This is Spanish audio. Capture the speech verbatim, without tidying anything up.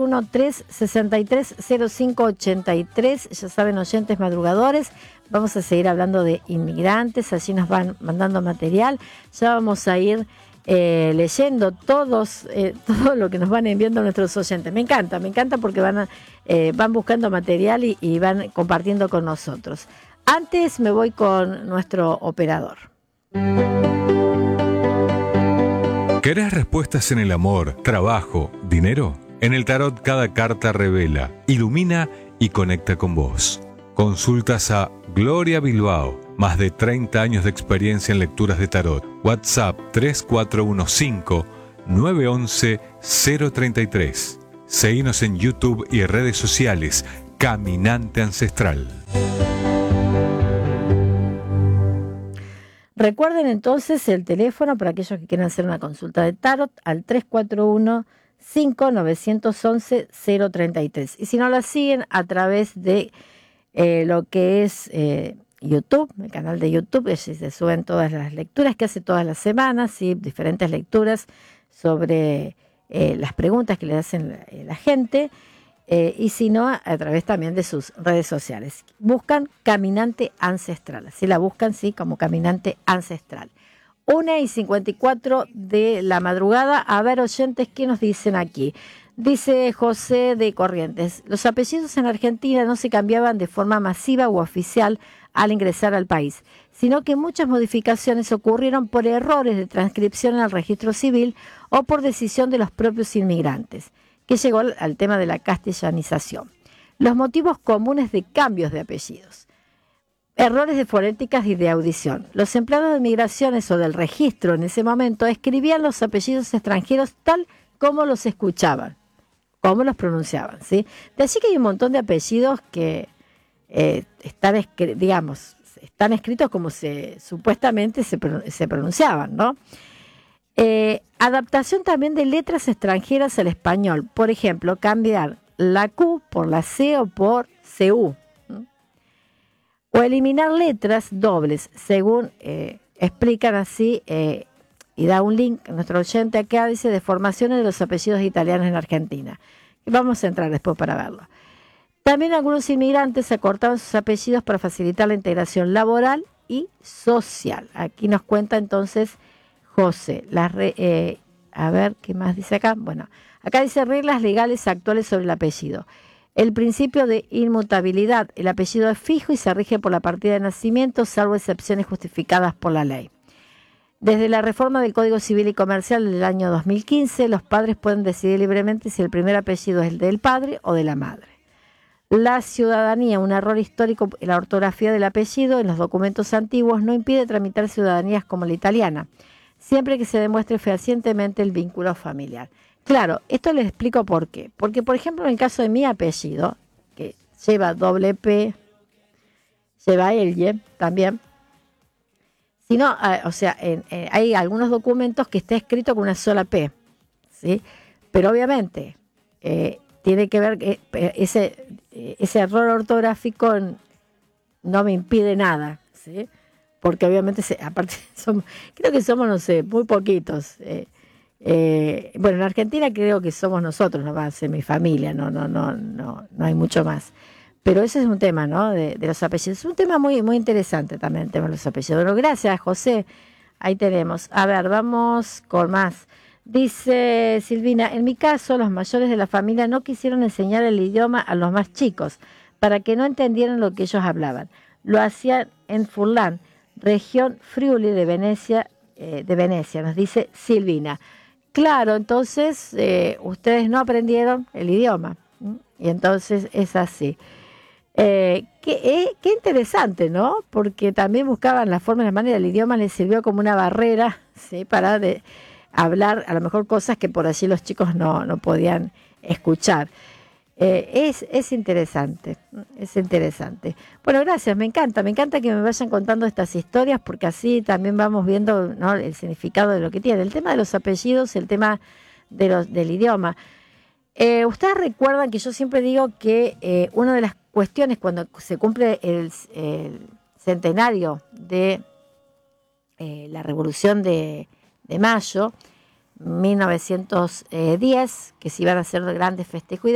uno tres, seis tres, cero cinco ocho tres. Ya saben, oyentes madrugadores, vamos a seguir hablando de inmigrantes, allí nos van mandando material, ya vamos a ir eh, leyendo todos, eh, todo lo que nos van enviando nuestros oyentes. Me encanta, me encanta porque van, a, eh, van buscando material y, y van compartiendo con nosotros. Antes me voy con nuestro operador. ¿Querés respuestas en el amor, trabajo, dinero? En el tarot cada carta revela, ilumina y conecta con vos. Consultas a Gloria Bilbao, más de treinta años de experiencia en lecturas de tarot. WhatsApp tres cuatro uno cinco, nueve uno uno, cero tres tres. Seguinos en YouTube y redes sociales. Caminante Ancestral. Recuerden entonces el teléfono para aquellos que quieran hacer una consulta de tarot al tres cuatro uno cinco, nueve uno uno, cero tres tres. Y si no la siguen a través de eh, lo que es eh, YouTube, el canal de YouTube, allí se suben todas las lecturas que hace todas las semanas, ¿sí? Diferentes lecturas sobre eh, las preguntas que le hacen la, la gente. Eh, y si no, a través también de sus redes sociales. Buscan Caminante Ancestral. Así la buscan, sí, como Caminante Ancestral. una y cincuenta y cuatro de la madrugada. A ver, oyentes, ¿qué nos dicen aquí? Dice José de Corrientes. Los apellidos en Argentina no se cambiaban de forma masiva u oficial al ingresar al país, sino que muchas modificaciones ocurrieron por errores de transcripción en el registro civil o por decisión de los propios inmigrantes, que llegó al tema de la castellanización. Los motivos comunes de cambios de apellidos. Errores de fonéticas y de audición. Los empleados de migraciones o del registro en ese momento escribían los apellidos extranjeros tal como los escuchaban, como los pronunciaban, ¿sí? De allí que hay un montón de apellidos que eh, están, digamos, están escritos como se supuestamente se, se pronunciaban, ¿no? Eh, adaptación también de letras extranjeras al español. Por ejemplo, cambiar la Q por la C o por C U. ¿Mm? O eliminar letras dobles, según eh, explican así, eh, y da un link, nuestro oyente acá dice, deformaciones de los apellidos italianos en Argentina. Y vamos a entrar después para verlo. También algunos inmigrantes acortaban sus apellidos para facilitar la integración laboral y social. Aquí nos cuenta entonces José, las re, eh, a ver, ¿qué más dice acá? Bueno, acá dice reglas legales actuales sobre el apellido. El principio de inmutabilidad. El apellido es fijo y se rige por la partida de nacimiento, salvo excepciones justificadas por la ley. Desde la reforma del Código Civil y Comercial del año dos mil quince, los padres pueden decidir libremente si el primer apellido es el del padre o de la madre. La ciudadanía, un error histórico en la ortografía del apellido en los documentos antiguos, no impide tramitar ciudadanías como la italiana, siempre que se demuestre fehacientemente el vínculo familiar. Claro, esto les explico por qué. Porque, por ejemplo, en el caso de mi apellido, que lleva doble P, lleva L también, si no, eh, o sea, en, eh, hay algunos documentos que está escrito con una sola P, ¿sí? Pero obviamente eh, tiene que ver que eh, ese, eh, ese error ortográfico no me impide nada, ¿sí? Porque obviamente, se, aparte, somos, creo que somos, no sé, muy poquitos. Eh, eh, bueno, en Argentina creo que somos nosotros nomás, en mi familia, no, no, no, no, no hay mucho más. Pero ese es un tema, ¿no? De, de los apellidos. Es un tema muy, muy interesante también, el tema de los apellidos. Bueno, gracias, José. Ahí tenemos. A ver, vamos con más. Dice Silvina, en mi caso, los mayores de la familia no quisieron enseñar el idioma a los más chicos para que no entendieran lo que ellos hablaban. Lo hacían en Furlan, región Friuli de Venecia, eh, de Venecia, nos dice Silvina. Claro, entonces eh, ustedes no aprendieron el idioma. ¿m? Y entonces es así. Eh, qué, eh, qué interesante, ¿no? Porque también buscaban la forma y la manera, el idioma les sirvió como una barrera, ¿sí? Para de, hablar a lo mejor cosas que por allí los chicos no, no podían escuchar. Eh, es, es interesante, es interesante. Bueno, gracias, me encanta, me encanta que me vayan contando estas historias porque así también vamos viendo, ¿no? El significado de lo que tiene. El tema de los apellidos, el tema de los, del idioma. Eh, ustedes recuerdan que yo siempre digo que eh, una de las cuestiones cuando se cumple el, el centenario de eh, la Revolución de, de Mayo, mil novecientos diez, que se iban a hacer grandes festejos,